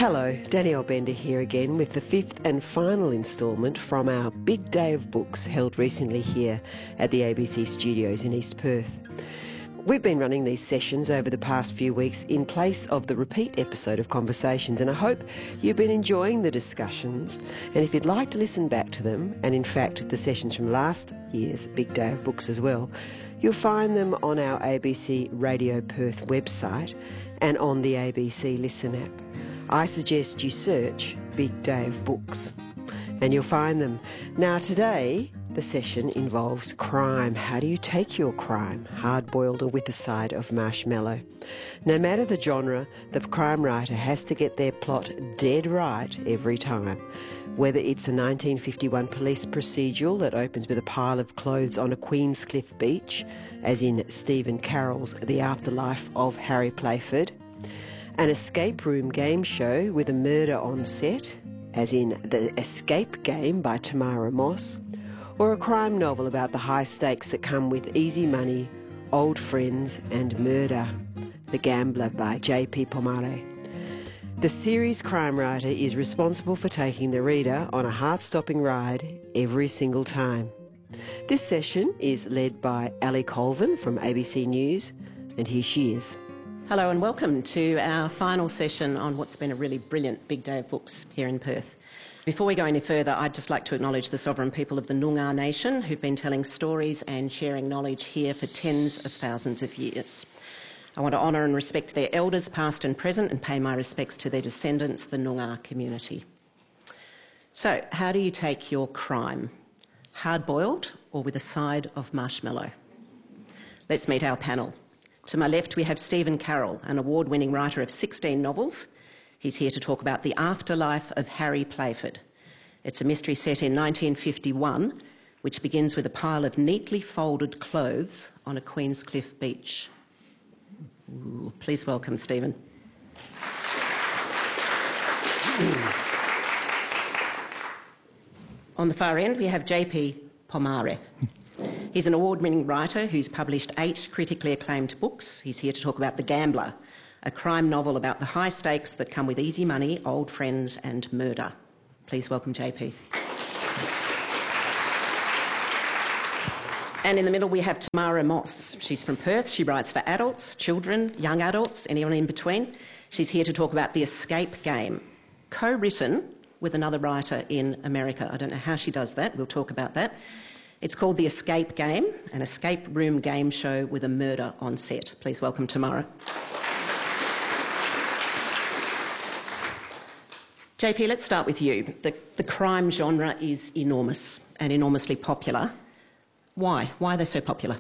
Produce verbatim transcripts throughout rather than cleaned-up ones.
Hello, Danielle Bender here again with the fifth and final instalment from our Big Day of Books held recently here at the A B C studios in East Perth. We've been running these sessions over the past few weeks in place of the repeat episode of Conversations, and I hope you've been enjoying the discussions. And if you'd like to listen back to them, and in fact the sessions from last year's Big Day of Books as well, you'll find them on our A B C Radio Perth website and on the A B C Listen app. I suggest you search Big Day of Books and you'll find them. Now today, the session involves crime. How do you take your crime, hard-boiled or with a side of marshmallow? No matter the genre, the crime writer has to get their plot dead right every time. Whether it's a nineteen fifty-one police procedural that opens with a pile of clothes on a Queenscliff beach, as in Stephen Carroll's The Afterlife of Harry Playford, an escape room game show with a murder on set, as in The Escape Game by Tamara Moss, or a crime novel about the high stakes that come with easy money, old friends and murder, The Gambler by J P Pomare. The series crime writer is responsible for taking the reader on a heart-stopping ride every single time. This session is led by Ali Colvin from A B C News, and here she is. Hello and welcome to our final session on what's been a really brilliant Big Day of Books here in Perth. Before we go any further, I'd just like to acknowledge the sovereign people of the Noongar Nation who've been telling stories and sharing knowledge here for tens of thousands of years. I want to honour and respect their elders, past and present, and pay my respects to their descendants, the Noongar community. So, how do you take your crime? Hard-boiled or with a side of marshmallow? Let's meet our panel. To my left, we have Stephen Carroll, an award-winning writer of sixteen novels. He's here to talk about The Afterlife of Harry Playford. It's a mystery set in nineteen fifty-one, which begins with a pile of neatly folded clothes on a Queenscliff beach. Ooh, please welcome Stephen. On the far end, we have J P Pomare. He's an award-winning writer who's published eight critically acclaimed books. He's here to talk about The Gambler, a crime novel about the high stakes that come with easy money, old friends and murder. Please welcome J P. And in the middle we have Tamara Moss. She's from Perth. She writes for adults, children, young adults, anyone in between. She's here to talk about The Escape Game, co-written with another writer in America. I don't know how she does that. We'll talk about that. It's called The Escape Game, an escape room game show with a murder on set. Please welcome Tamara. J P, let's start with you. The, the crime genre is enormous and enormously popular. Why? Why are they so popular?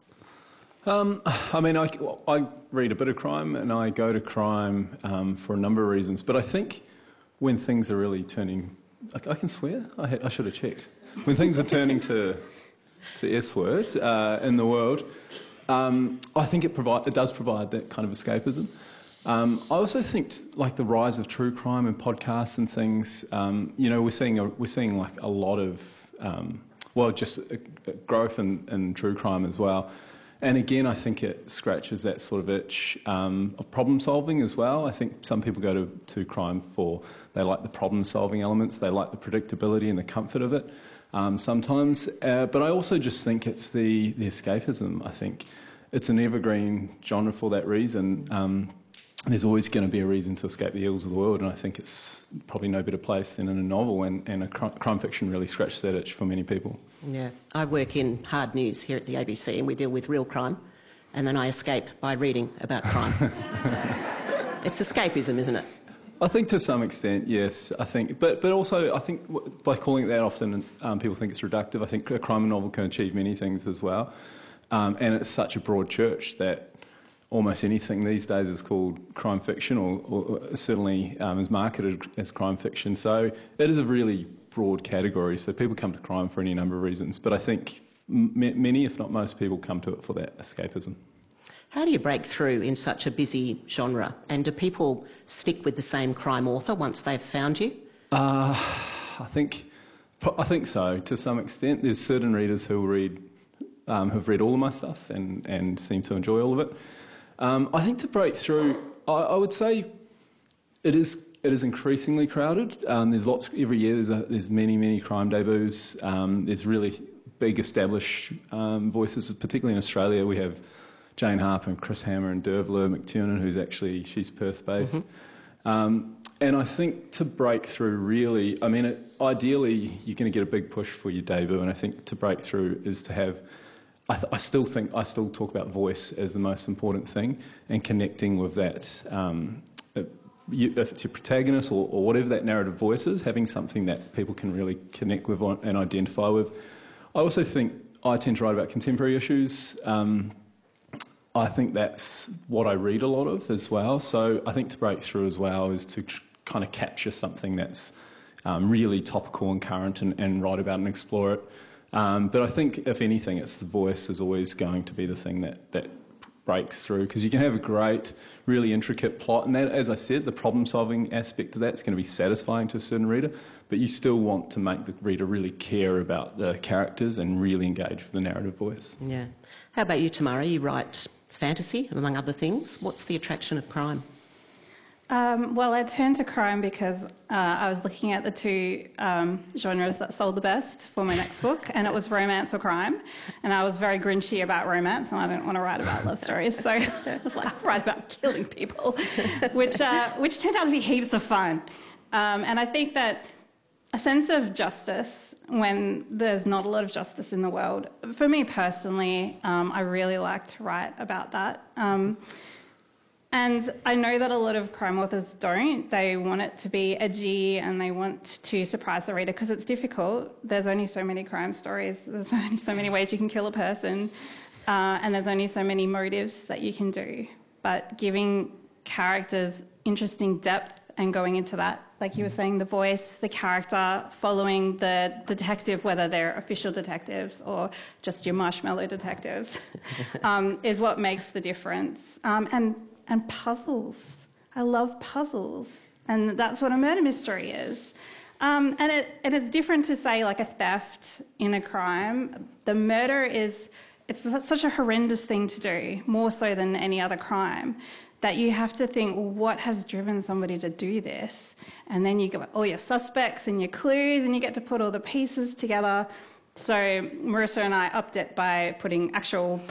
Um, I mean, I, I read a bit of crime and I go to crime um, for a number of reasons, but I think when things are really turning... I, I can swear? I, had, I should have checked. When things are turning to, to S words uh, in the world, um, I think it, provide, it does provide that kind of escapism. Um, I also think, like the rise of true crime and podcasts and things. Um, you know, we're seeing a, we're seeing like a lot of um, well, just a, a growth in, in true crime as well. And again, I think it scratches that sort of itch um, of problem solving as well. I think some people go to, to crime for they like the problem solving elements, they like the predictability and the comfort of it. Um, sometimes, uh, but I also just think it's the the escapism. I think it's an evergreen genre for that reason. Um, There's always going to be a reason to escape the ills of the world, and I think it's probably no better place than in a novel, and, and a crime fiction really scratches that itch for many people. Yeah, I work in hard news here at the A B C, and we deal with real crime, and then I escape by reading about crime. It's escapism, isn't it? I think to some extent, yes. I think, but but also I think by calling it that, often um, people think it's reductive. I think a crime novel can achieve many things as well, um, and it's such a broad church that almost anything these days is called crime fiction, or, or certainly um, is marketed as crime fiction. So it is a really broad category. So people come to crime for any number of reasons, but I think m- many, if not most, people come to it for that escapism. How do you break through in such a busy genre? And do people stick with the same crime author once they've found you? Uh, I think, I think so, to some extent. There's certain readers who will read, um, who've read all of my stuff and, and seem to enjoy all of it. Um, I think to break through, I, I would say it is it is increasingly crowded. Um, there's lots every year. There's a, there's many many crime debuts. Um, there's really big established um, voices, particularly in Australia. We have Jane Harper and Chris Hammer and Dervla McTiernan, who's actually she's Perth based. Mm-hmm. Um, and I think to break through, really, I mean, it, ideally you're going to get a big push for your debut, and I think to break through is to have. I, th- I still think I still talk about voice as the most important thing, and connecting with that. Um, you, if it's your protagonist or, or whatever that narrative voice is, having something that people can really connect with and identify with. I also think I tend to write about contemporary issues. Um, I think that's what I read a lot of as well. So I think to break through as well is to tr- kind of capture something that's um, really topical and current and, and write about and explore it. Um, but I think, if anything, it's the voice is always going to be the thing that, that breaks through, because you can have a great, really intricate plot, and that, as I said, the problem-solving aspect of that's going to be satisfying to a certain reader, but you still want to make the reader really care about the characters and really engage with the narrative voice. Yeah. How about you, Tamara? You write fantasy, among other things. What's the attraction of crime? Um, well, I turned to crime because uh, I was looking at the two um, genres that sold the best for my next book, and it was romance or crime. And I was very grinchy about romance, and I didn't want to write about love stories, so I was like, I'll write about killing people, which uh, which turned out to be heaps of fun. Um, and I think that a sense of justice when there's not a lot of justice in the world, for me personally, um, I really like to write about that. Um, And I know that a lot of crime authors don't. They want it to be edgy and they want to surprise the reader because it's difficult. There's only so many crime stories. There's only so many ways you can kill a person. Uh, and there's only so many motives that you can do. But giving characters interesting depth and going into that, like you were saying, the voice, the character, following the detective, whether they're official detectives or just your marshmallow detectives, um, is what makes the difference. Um, and And puzzles. I love puzzles. And that's what a murder mystery is. Um, and, it, and it's different to say like a theft in a crime. The murder is, it's such a horrendous thing to do, more so than any other crime, that you have to think, well, what has driven somebody to do this? And then you get all your suspects and your clues and you get to put all the pieces together. So Marissa and I upped it by putting actual